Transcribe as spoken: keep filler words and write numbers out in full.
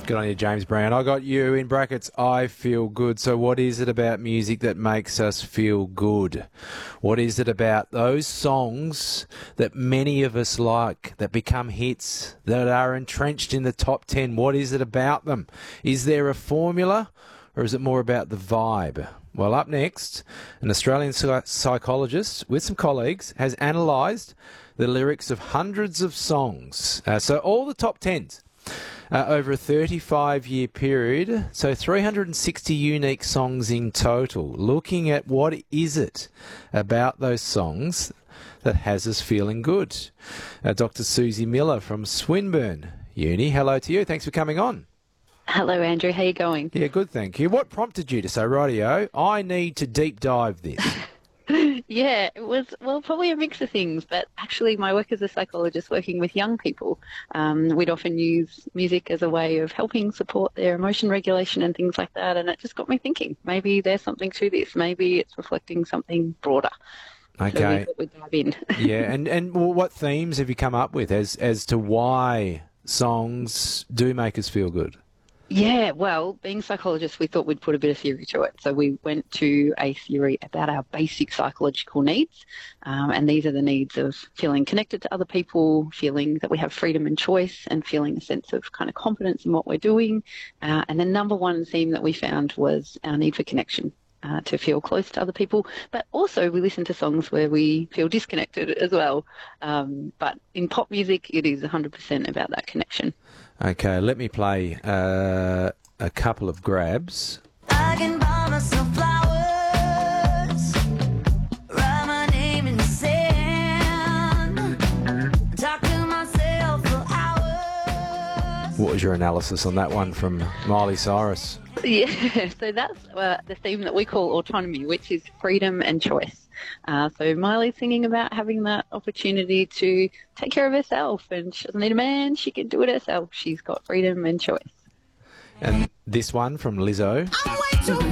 Good on you, James Brown. I got you in brackets, I feel good. So what is it about music that makes us feel good? What is it about those songs that many of us like, that become hits, that are entrenched in the top ten? What is it about them? Is there a formula, or is it more about the vibe? Well, up next, an Australian psychologist with some colleagues has analysed the lyrics of hundreds of songs. Uh, so all the top tens. Uh, over a thirty-five year period, so three hundred sixty unique songs in total, looking at what is it about those songs that has us feeling good. Uh, Doctor Susie Miller from Swinburne Uni, hello to you. Thanks for coming on. Hello, Andrew. How are you going? Yeah, good, thank you. What prompted you to say, rightio, I need to deep dive this? Yeah, it was, well, probably a mix of things, but actually my work as a psychologist working with young people, um, we'd often use music as a way of helping support their emotion regulation and things like that, and it just got me thinking, maybe there's something to this, maybe it's reflecting something broader. Okay. So we thought we'd dive in. Yeah, and, and what themes have you come up with as, as to why songs do make us feel good? Yeah, well, being psychologists, we thought we'd put a bit of theory to it. So we went to a theory about our basic psychological needs. Um, and these are the needs of feeling connected to other people, feeling that we have freedom and choice, and feeling a sense of kind of confidence in what we're doing. Uh, and the number one theme that we found was our need for connection. Uh, to feel close to other people, but also we listen to songs where we feel disconnected as well. Um, but in pop music, it is one hundred percent about that connection. Okay, let me play uh, a couple of grabs. I can buy myself flowers, write my name in the sand, talk to myself for hours. What was your analysis on that one from Miley Cyrus? Yeah, so that's uh, the theme that we call autonomy, which is freedom and choice. Uh, so Miley's singing about having that opportunity to take care of herself, and she doesn't need a man, she can do it herself. She's got freedom and choice. And this one from Lizzo. I'm way too